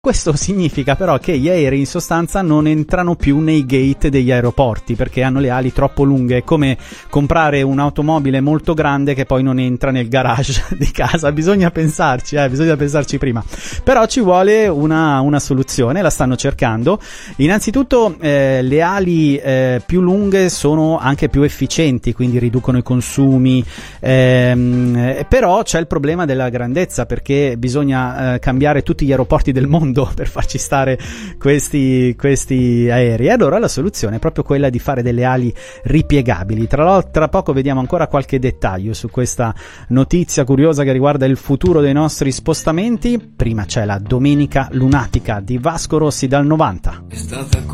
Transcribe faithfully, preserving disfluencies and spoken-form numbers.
Questo significa però che gli aerei in sostanza non entrano più nei gate degli aeroporti perché hanno le ali troppo lunghe. È come comprare un'automobile molto grande che poi non entra nel garage di casa. Bisogna pensarci, eh, bisogna pensarci prima. Però ci vuole una, una soluzione, la stanno cercando. Innanzitutto eh, le ali eh, più lunghe sono anche più efficienti, quindi riducono i consumi, ehm, però c'è il problema della grandezza perché bisogna eh, cambiare tutti gli aeroporti del mondo per farci stare questi, questi aerei. E allora la soluzione è proprio quella di fare delle ali ripiegabili. Tra, tra poco vediamo ancora qualche dettaglio su questa notizia curiosa che riguarda il futuro dei nostri spostamenti. Prima c'è la Domenica Lunatica di Vasco Rossi dal novanta.